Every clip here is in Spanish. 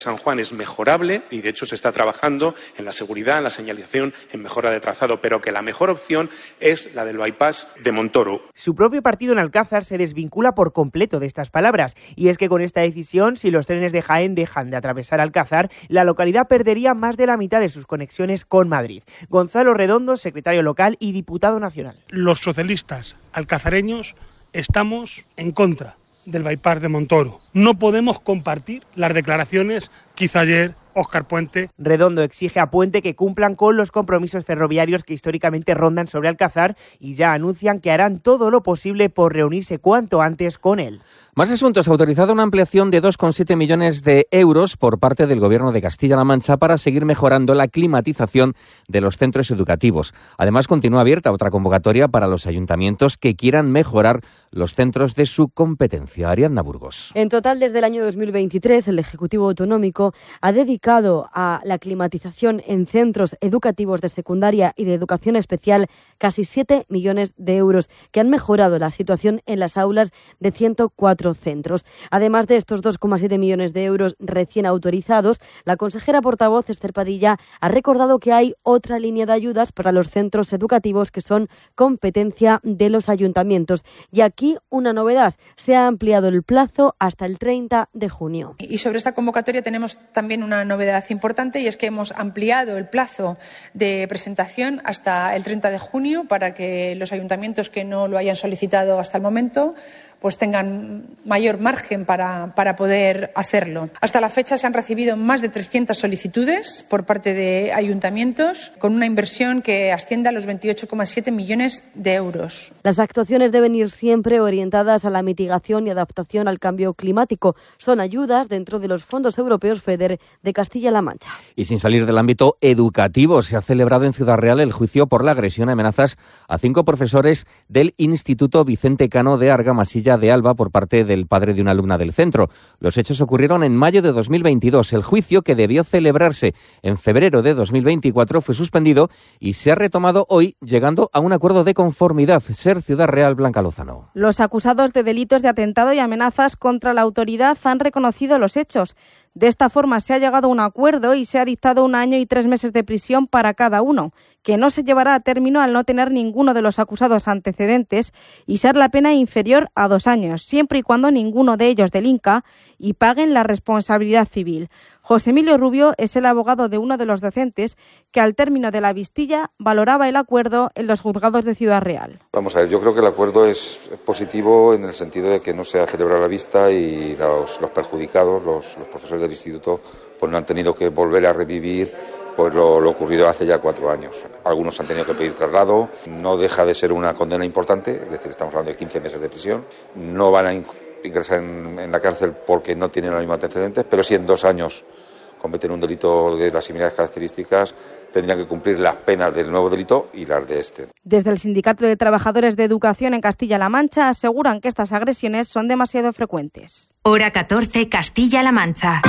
San Juan es mejorable y de hecho se está trabajando en la seguridad, en la señalización, en mejora de trazado, pero que la mejor opción es la del bypass de Montoro. Su propio partido en Alcázar se desvincula por completo de estas palabras, y es que con esta decisión, si los trenes de Jaén dejan de atravesar Alcázar, la localidad perdería más de la mitad de sus conexiones con Madrid. Gonzalo Redondo, secretario local y diputado nacional. Los socialistas alcazareños estamos en contra del bypass de Montoro. No podemos compartir las declaraciones que hizo ayer Óscar Puente. Redondo exige a Puente que cumplan con los compromisos ferroviarios que históricamente rondan sobre Alcázar y ya anuncian que harán todo lo posible por reunirse cuanto antes con él. Más asuntos. Ha autorizado una ampliación de 2,7 millones de euros por parte del Gobierno de Castilla-La Mancha para seguir mejorando la climatización de los centros educativos. Además, continúa abierta otra convocatoria para los ayuntamientos que quieran mejorar los centros de su competencia. Ariadna Burgos. En total, desde el año 2023, el Ejecutivo Autonómico ha dedicado a la climatización en centros educativos de secundaria y de educación especial casi 7 millones de euros, que han mejorado la situación en las aulas de 104 centros. Además de estos 2,7 millones de euros recién autorizados, la consejera portavoz Esther Padilla ha recordado que hay otra línea de ayudas para los centros educativos que son competencia de los ayuntamientos. Y aquí una novedad, se ha ampliado el plazo hasta el 30 de junio. Y sobre esta convocatoria tenemos también una novedad importante, y es que hemos ampliado el plazo de presentación hasta el 30 de junio para que los ayuntamientos que no lo hayan solicitado hasta el momento pues tengan mayor margen para poder hacerlo. Hasta la fecha se han recibido más de 300 solicitudes por parte de ayuntamientos, con una inversión que asciende a los 28,7 millones de euros. Las actuaciones deben ir siempre orientadas a la mitigación y adaptación al cambio climático. Son ayudas dentro de los fondos europeos FEDER de Castilla-La Mancha. Y sin salir del ámbito educativo, se ha celebrado en Ciudad Real el juicio por la agresión y amenazas a 5 profesores del Instituto Vicente Cano de Argamasilla de Alba por parte del padre de una alumna del centro. Los hechos ocurrieron en mayo de 2022. El juicio, que debió celebrarse en febrero de 2024, fue suspendido y se ha retomado hoy, llegando a un acuerdo de conformidad. Ser Ciudad Real, Blanca Lozano. Los acusados de delitos de atentado y amenazas contra la autoridad han reconocido los hechos. De esta forma se ha llegado a un acuerdo y se ha dictado 1 año y 3 meses de prisión para cada uno, que no se llevará a término al no tener ninguno de los acusados antecedentes y ser la pena inferior a 2 años, siempre y cuando ninguno de ellos delinca y paguen la responsabilidad civil. José Emilio Rubio es el abogado de uno de los docentes que al término de la vistilla valoraba el acuerdo en los juzgados de Ciudad Real. Vamos a ver, yo creo que el acuerdo es positivo en el sentido de que no se ha celebrado la vista y los perjudicados, los profesores del instituto, pues no han tenido que volver a revivir pues lo ocurrido hace ya 4 años. Algunos han tenido que pedir traslado, no deja de ser una condena importante, es decir, estamos hablando de 15 meses de prisión, no van a ingresar en la cárcel porque no tienen los mismos antecedentes, pero si en 2 años cometen un delito de las similares características, tendrían que cumplir las penas del nuevo delito y las de este. Desde el Sindicato de Trabajadores de Educación en Castilla-La Mancha aseguran que estas agresiones son demasiado frecuentes. Hora 14, Castilla-La Mancha.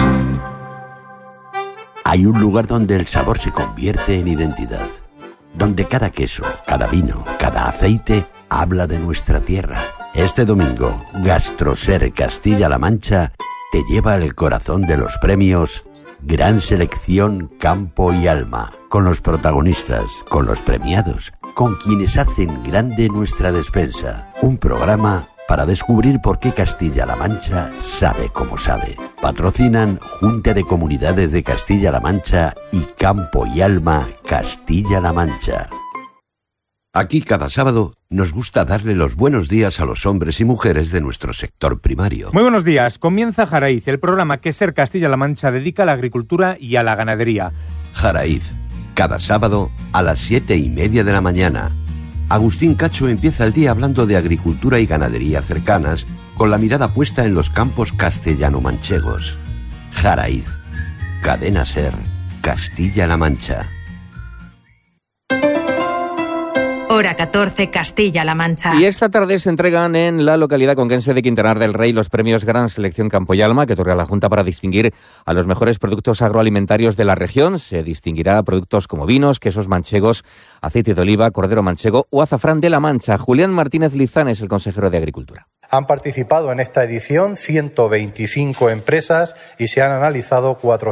Hay un lugar donde el sabor se convierte en identidad, donde cada queso, cada vino, cada aceite habla de nuestra tierra. Este domingo, Gastroser Castilla-La Mancha te lleva al corazón de los premios Gran Selección Campo y Alma, con los protagonistas, con los premiados, con quienes hacen grande nuestra despensa. Un programa para descubrir por qué Castilla-La Mancha sabe como sabe. Patrocinan Junta de Comunidades de Castilla-La Mancha y Campo y Alma Castilla-La Mancha. Aquí cada sábado nos gusta darle los buenos días a los hombres y mujeres de nuestro sector primario. Muy buenos días. Comienza Jaraiz, el programa que Ser Castilla-La Mancha dedica a la agricultura y a la ganadería. Jaraiz, cada sábado a las 7:30 de la mañana. Agustín Cacho empieza el día hablando de agricultura y ganadería cercanas, con la mirada puesta en los campos castellano-manchegos. Jaraiz, Cadena Ser, Castilla-La Mancha. Hora 14, Castilla-La Mancha. Y esta tarde se entregan en la localidad conquense de Quintanar del Rey los premios Gran Selección Campo y Alma, que otorga la Junta para distinguir a los mejores productos agroalimentarios de la región. Se distinguirá productos como vinos, quesos manchegos, aceite de oliva, cordero manchego o azafrán de la Mancha. Julián Martínez Lizán es el consejero de Agricultura. Han participado en esta edición 125 empresas y se han analizado 400